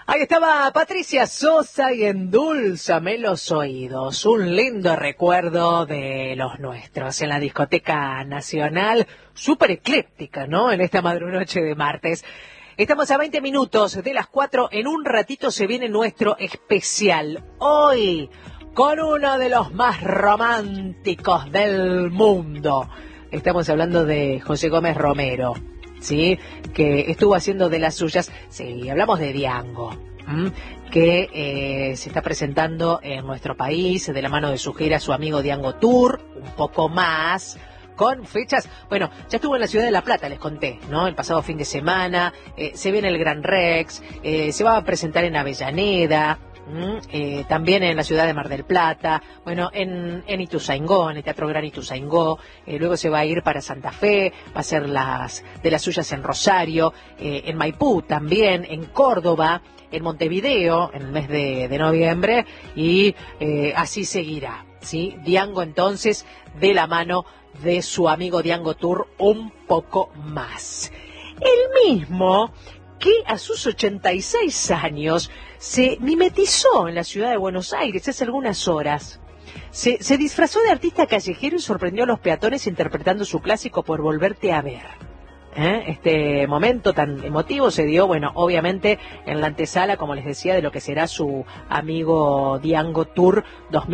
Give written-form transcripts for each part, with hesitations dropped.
Ahí estaba Patricia Sosa y Endulzame los oídos. Un lindo recuerdo de los nuestros en la Discoteca Nacional, súper ecléctica, ¿no? En esta madrunoche de martes. Estamos a 20 minutos de las 4. En un ratito se viene nuestro especial. Hoy, con uno de los más románticos del mundo. Estamos hablando de José Gómez Romero, ¿sí? Que estuvo haciendo de las suyas. Sí, hablamos de Diango, que se está presentando en nuestro país de la mano de su gira, su amigo Diango Tour, un poco más, con fechas. Bueno, ya estuvo en la ciudad de La Plata, les conté, ¿no? El pasado fin de semana, se viene el Gran Rex, se va a presentar en Avellaneda, también en la ciudad de Mar del Plata, bueno, en Ituzaingó, en el Teatro Gran Ituzaingó, luego se va a ir para Santa Fe, va a hacer de las suyas en Rosario, en Maipú también, en Córdoba, en Montevideo, en el mes de noviembre, y así seguirá, ¿sí? Diango entonces, de la mano de su amigo Diango Tour, un poco más. El mismo que a sus 86 años se mimetizó en la ciudad de Buenos Aires hace algunas horas. Se disfrazó de artista callejero y sorprendió a los peatones interpretando su clásico Por Volverte a Ver. Este momento tan emotivo se dio, bueno, obviamente en la antesala, como les decía, de lo que será su amigo Diango Tour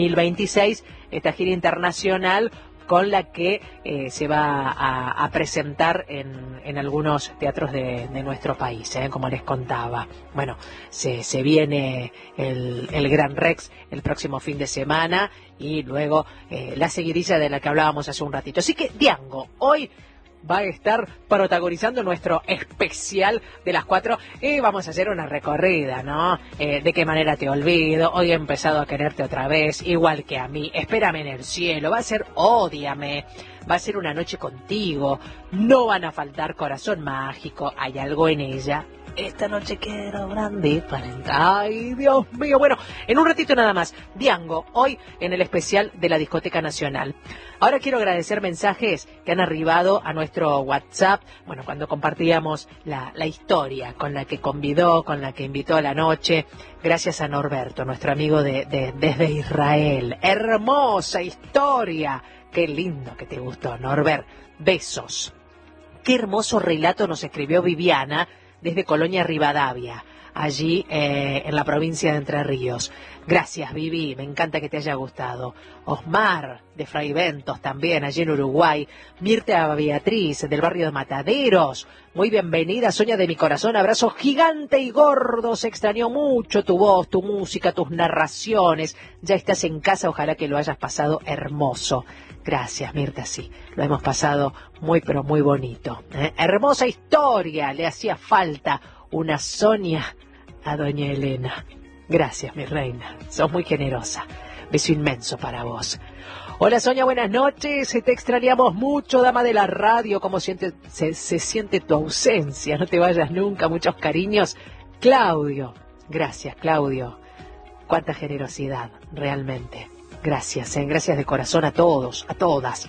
2026, esta gira internacional con la que se va a presentar en algunos teatros de nuestro país, como les contaba. Bueno, se viene el Gran Rex el próximo fin de semana y luego la seguidilla de la que hablábamos hace un ratito. Así que Diango, hoy va a estar protagonizando nuestro especial de las 4 y vamos a hacer una recorrida, ¿no? De qué manera te olvido, hoy he empezado a quererte otra vez, igual que a mí, espérame en el cielo, va a ser ódiame, va a ser una noche contigo, no van a faltar corazón mágico, hay algo en ella. Esta noche quiero brandy para entrar. Ay, Dios mío. Bueno, en un ratito nada más. Diango, hoy en el especial de la Discoteca Nacional. Ahora quiero agradecer mensajes que han arribado a nuestro WhatsApp. Bueno, cuando compartíamos la historia con la que convidó, con la que invitó a la noche. Gracias a Norberto, nuestro amigo desde Israel. Hermosa historia. Qué lindo que te gustó, Norbert. Besos. Qué hermoso relato nos escribió Viviana desde Colonia Rivadavia, allí en la provincia de Entre Ríos. Gracias, Vivi, me encanta que te haya gustado. Osmar, de Fraiventos, también, allí en Uruguay. Mirta Beatriz, del barrio de Mataderos. Muy bienvenida, Sonia de mi corazón. Abrazo gigante y gordo. Se extrañó mucho tu voz, tu música, tus narraciones. Ya estás en casa, ojalá que lo hayas pasado hermoso. Gracias, Mirta, sí, lo hemos pasado muy, pero muy bonito. Hermosa historia, le hacía falta una Sonia a doña Elena. Gracias, mi reina, sos muy generosa. Beso inmenso para vos. Hola, Sonia, buenas noches. Te extrañamos mucho, dama de la radio. ¿Cómo se siente tu ausencia? No te vayas nunca. Muchos cariños. Claudio. Gracias, Claudio. Cuánta generosidad, realmente. Gracias, gracias de corazón a todos, a todas.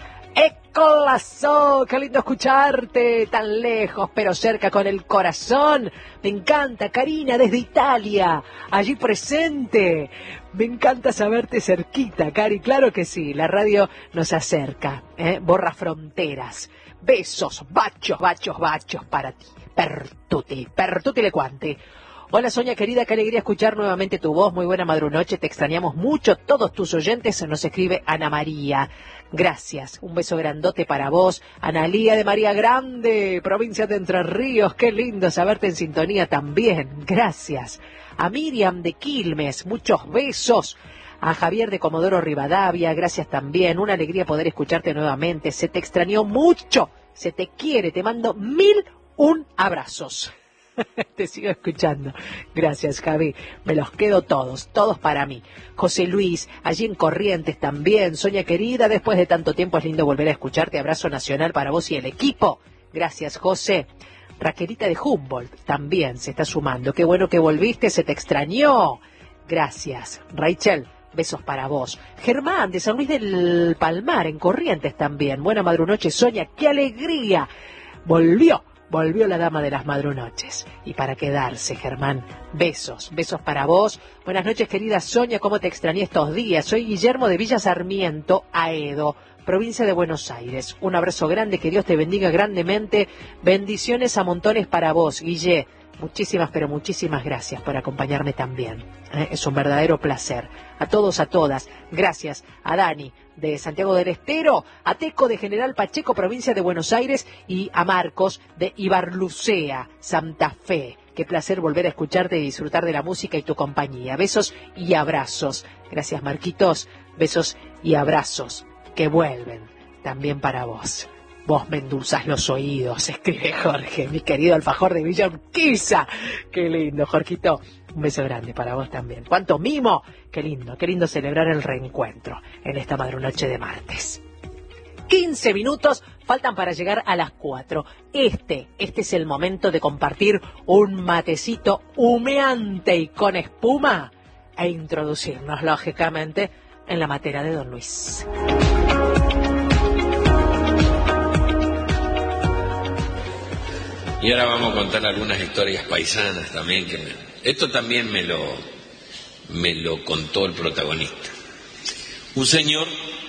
¡Ecolazo! ¡Qué lindo escucharte! Tan lejos, pero cerca con el corazón. Me encanta, Karina, desde Italia, allí presente. Me encanta saberte cerquita, Cari. Claro que sí, la radio nos acerca, borra fronteras. Besos, bachos, bachos, bachos para ti. Per tutti le quanti. Hola, Sonia querida, qué alegría escuchar nuevamente tu voz. Muy buena madrunoche, te extrañamos mucho. Todos tus oyentes, nos escribe Ana María. Gracias, un beso grandote para vos. Analía de María Grande, provincia de Entre Ríos. Qué lindo saberte en sintonía también. Gracias. A Miriam de Quilmes, muchos besos. A Javier de Comodoro Rivadavia, gracias también. Una alegría poder escucharte nuevamente. Se te extrañó mucho, se te quiere. Te mando 1001 abrazos. Te sigo escuchando. Gracias, Javi. Me los quedo todos para mí. José Luis, allí en Corrientes también. Sonia querida, después de tanto tiempo es lindo volver a escucharte. Abrazo nacional para vos y el equipo. Gracias, José. Raquelita de Humboldt también se está sumando. Qué bueno que volviste, se te extrañó. Gracias. Rachel, besos para vos. Germán, de San Luis del Palmar, en Corrientes también. Buena madrunoche, Sonia. ¡Qué alegría! Volvió volvió la dama de las madrunoches. Y para quedarse, Germán, besos para vos. Buenas noches, querida Sonia, ¿cómo te extrañé estos días? Soy Guillermo de Villa Sarmiento, Aedo, provincia de Buenos Aires. Un abrazo grande, que Dios te bendiga grandemente. Bendiciones a montones para vos, Guille. Muchísimas, pero muchísimas gracias por acompañarme también. Es un verdadero placer. A todos, a todas, gracias a Dani de Santiago del Estero, a Teco de General Pacheco, provincia de Buenos Aires, y a Marcos de Ibarlucea, Santa Fe. Qué placer volver a escucharte y disfrutar de la música y tu compañía. Besos y abrazos. Gracias, Marquitos. Besos y abrazos que vuelven también para vos. Vos me endulzás los oídos, escribe Jorge, mi querido alfajor de Villa Urquiza. Qué lindo, Jorgito. Un beso grande para vos también. ¡Cuánto mimo! Qué lindo celebrar el reencuentro en esta madrunoche de martes. 15 minutos faltan para llegar a las 4. Este es el momento de compartir un matecito humeante y con espuma e introducirnos, lógicamente, en la matera de Don Luis. Y ahora vamos a contar algunas historias paisanas también. Esto también me lo contó el protagonista. Un señor,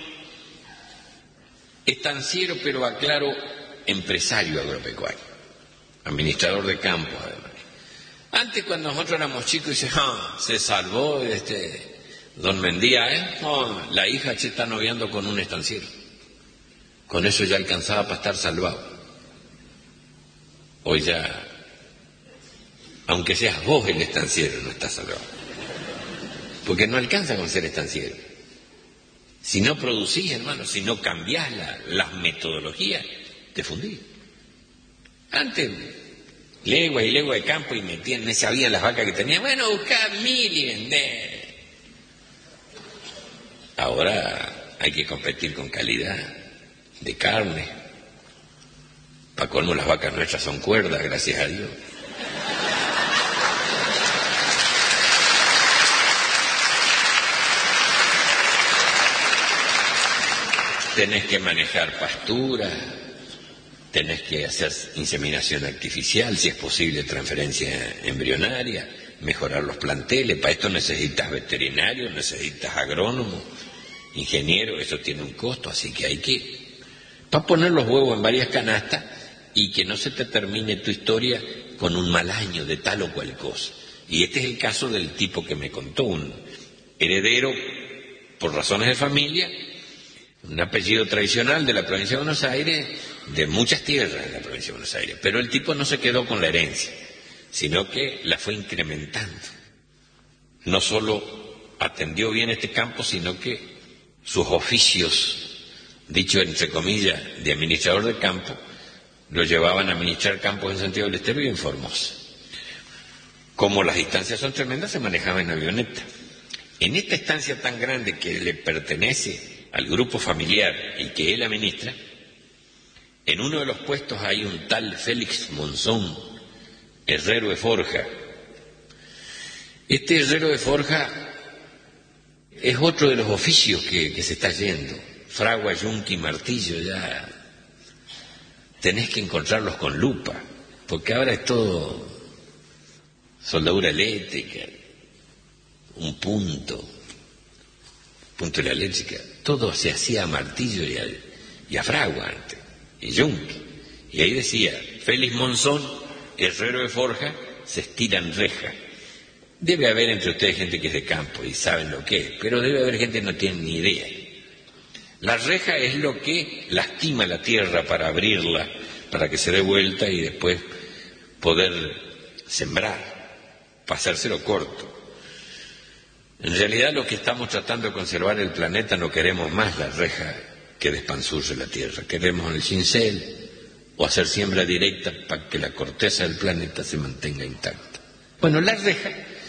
estanciero, pero aclaro, empresario agropecuario, administrador de campo además. Antes, cuando nosotros éramos chicos, dice, se salvó don Mendía, la hija se está noviando con un estanciero. Con eso ya alcanzaba para estar salvado. Hoy ya, aunque seas vos el estanciero, no estás salvado. Porque no alcanza con ser estanciero. Si no producís, hermano, si no cambiás las metodologías, te fundís. Antes, legua y legua de campo y metían, no sabían las vacas que tenían. Bueno, buscá 1000 y vendé. Ahora hay que competir con calidad de carne. Para colmo, las vacas nuestras son cuerdas, gracias a Dios. Tenés que manejar pastura, tenés que hacer inseminación artificial, si es posible transferencia embrionaria, mejorar los planteles. Para esto necesitas veterinario, necesitas agrónomo, ingeniero, eso tiene un costo, así que hay que... Para poner los huevos en varias canastas y que no se te termine tu historia con un mal año de tal o cual cosa. Y este es el caso del tipo que me contó, un heredero por razones de familia, un apellido tradicional de la provincia de Buenos Aires, de muchas tierras de la provincia de Buenos Aires, pero el tipo no se quedó con la herencia, sino que la fue incrementando. No solo atendió bien este campo, sino que sus oficios, dicho entre comillas, de administrador de campo, lo llevaban a administrar campos en Santiago del Estero y en Formosa. Como las distancias son tremendas, se manejaba en avioneta. En esta estancia tan grande que le pertenece al grupo familiar y que él administra, en uno de los puestos hay un tal Félix Monzón, herrero de forja. Este herrero de forja es otro de los oficios que se está yendo. Fragua, yunque y martillo, ya tenés que encontrarlos con lupa, porque ahora es todo soldadura eléctrica, un punto de la eléctrica, todo se hacía a martillo y a fragua antes, y yunque. Y ahí decía, Félix Monzón, herrero de forja, se estiran rejas. Debe haber entre ustedes gente que es de campo y saben lo que es, pero debe haber gente que no tiene ni idea. La reja es lo que lastima la tierra para abrirla, para que se dé vuelta y después poder sembrar, pasárselo corto. En realidad lo que estamos tratando de conservar el planeta, no queremos más la reja que despanzurre la tierra, queremos el cincel o hacer siembra directa para que la corteza del planeta se mantenga intacta. Bueno, la reja,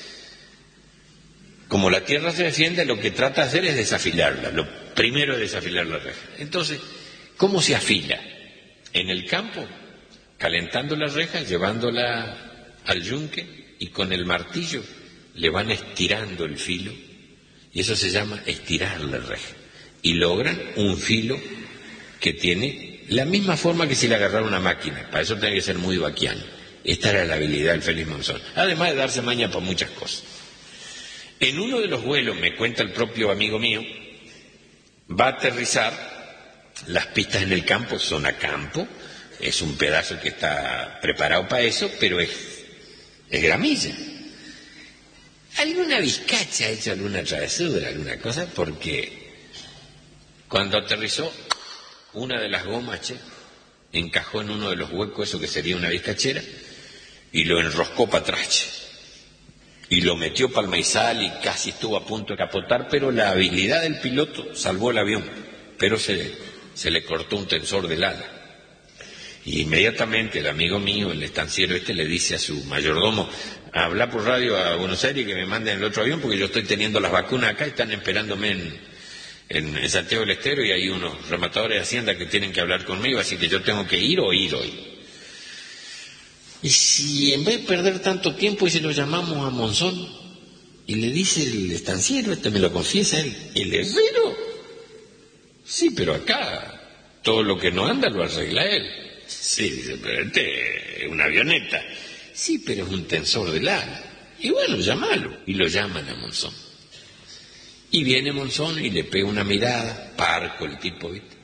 como la tierra se defiende, lo que trata de hacer es desafilarla. Lo primero es desafilar la reja. Entonces, ¿cómo se afila? En el campo, calentando la reja, llevándola al yunque y con el martillo le van estirando el filo, y eso se llama estirar la reja, y logran un filo que tiene La misma forma que si le agarrara una máquina, para eso tiene que ser muy vaquiano. Esta era la habilidad del Félix Monzón, además de darse maña por muchas cosas. En uno de los vuelos, me cuenta el propio amigo mío, va a aterrizar, las pistas en el campo son a campo, es un pedazo que está preparado para eso, pero es gramilla. Alguna vizcacha ha hecho alguna travesura, alguna cosa, porque cuando aterrizó, una de las gomas, encajó en uno de los huecos, eso que sería una vizcachera, y lo enroscó para atrás, y lo metió para el maizal y casi estuvo a punto de capotar, pero la habilidad del piloto salvó el avión, pero se le cortó un tensor del ala. Y inmediatamente el amigo mío, el estanciero le dice a su mayordomo, habla por radio a Buenos Aires que me manden el otro avión porque yo estoy teniendo las vacunas acá y están esperándome en Santiago del Estero y hay unos rematadores de Hacienda que tienen que hablar conmigo, así que yo tengo que ir hoy. Y si en vez de perder tanto tiempo y si lo llamamos a Monzón y le dice el estanciero, me lo confiesa él, ¿el herrero? Sí, pero acá todo lo que no anda lo arregla él. Sí, dice, pero es una avioneta. Sí, pero es un tensor del ala. Y bueno, llámalo. Y lo llaman a Monzón. Y viene Monzón y le pega una mirada, parco el tipo, ¿viste?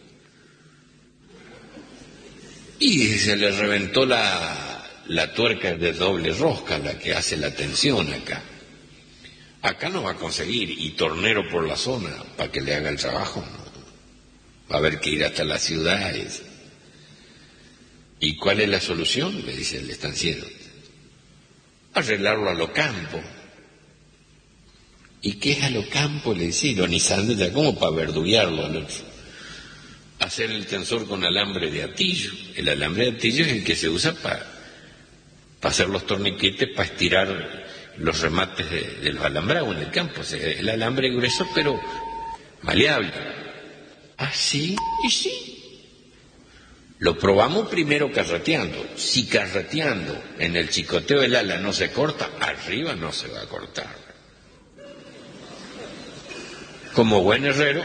Y se le reventó la tuerca de doble rosca, la que hace la tensión acá. Acá no va a conseguir, y tornero por la zona, para que le haga el trabajo, ¿no? Va a haber que ir hasta la ciudad. ¿Y cuál es la solución? Le dice el estanciero. Arreglarlo a lo campo. ¿Y qué es a lo campo? Le dice, ironizando, ya como para verduguearlo al otro. Hacer el tensor con alambre de atillo. El alambre de atillo es el que se usa para hacer los torniquetes, para estirar los remates de los alambrados en el campo. O sea, el alambre grueso, pero maleable. ¿Ah, sí? Y sí. Lo probamos primero carreteando. Si carreteando en el chicoteo del ala no se corta, arriba no se va a cortar. Como buen herrero,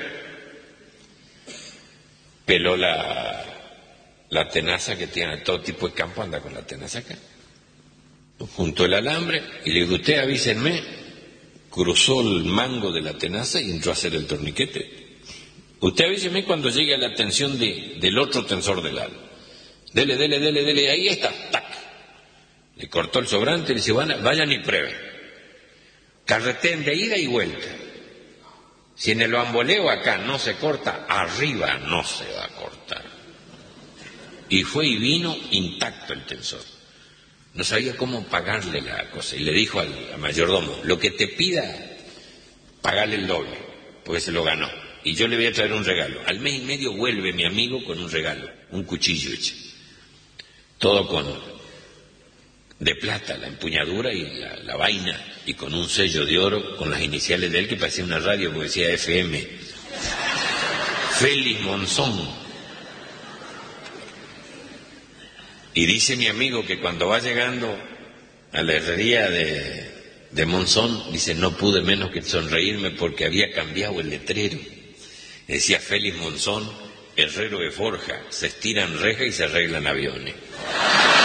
peló la tenaza que tiene todo tipo de campo, anda con la tenaza acá. Juntó el alambre y le dijo, usted avísenme, cruzó el mango de la tenaza y entró a hacer el torniquete. Usted avíseme cuando llegue a la tensión del otro tensor del ala. Dele, ahí está, tac. Le cortó el sobrante y le dice, vayan y prueben. Carreteen de ida y vuelta. Si en el bamboleo acá no se corta, arriba no se va a cortar. Y fue y vino intacto el tensor. No sabía cómo pagarle la cosa. Y le dijo al mayordomo, lo que te pida, pagale el doble, porque se lo ganó. Y yo le voy a traer un regalo. Al mes y medio vuelve mi amigo con un regalo, un cuchillo hecho. Todo de plata, la empuñadura y la vaina, y con un sello de oro, con las iniciales de él, que parecía una radio, porque decía FM. Félix Monzón. Y dice mi amigo que cuando va llegando a la herrería de Monzón, dice, no pude menos que sonreírme porque había cambiado el letrero. Decía Félix Monzón, herrero de forja, se estiran rejas y se arreglan aviones.